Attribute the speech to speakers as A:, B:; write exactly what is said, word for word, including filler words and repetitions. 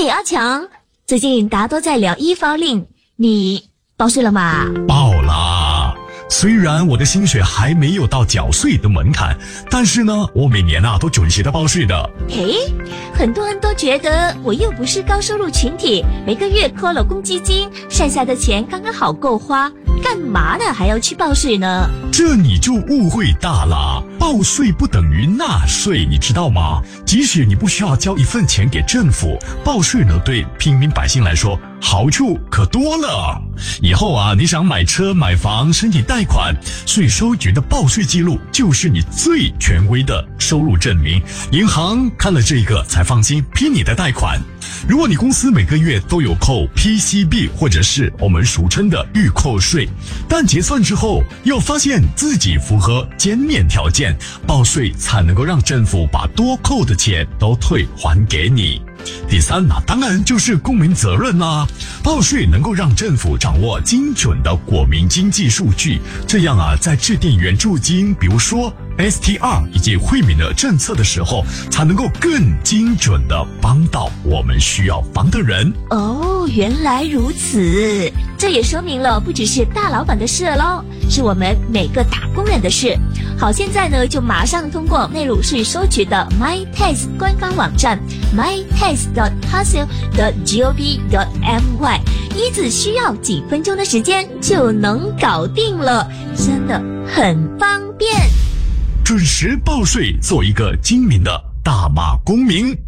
A: 嘿，阿强，最近大家都在聊一方令，你报税了吗？
B: 报啦。虽然我的薪水还没有到缴税的门槛，但是呢，我每年啊都准时的报税的。
A: 嘿，很多人都觉得我又不是高收入群体，每个月扣了公积金，剩下的钱刚刚好够花，干嘛呢还要去报税呢？
B: 这你就误会大了，报税不等于纳税，你知道吗？即使你不需要交一份钱给政府，报税呢对平民百姓来说好处可多了。以后啊，你想买车买房申请贷款，税收局的报税记录就是你最权威的收入证明，银行看了这个才放心批你的贷款。如果你公司每个月都有扣 P C B 或者是我们俗称的预扣税，但结算之后又发现自己符合减免条件，报税才能够让政府把多扣的钱都退还给你。第三呢，当然就是公民责任啦。报税能够让政府掌握精准的国民经济数据，这样啊，在制定援助金，比如说 S T R 以及惠民的政策的时候，才能够更精准的帮到我们需要帮的人。
A: 哦，原来如此，这也说明了不只是大老板的事咯，是我们每个打工人的事。好，现在呢就马上通过内陆税收局的 MyTax 官方网站 my tax dot t a s dot gov dot my， 一只需要几分钟的时间就能搞定了，真的很方便。
B: 准时报税，做一个精明的大马公民。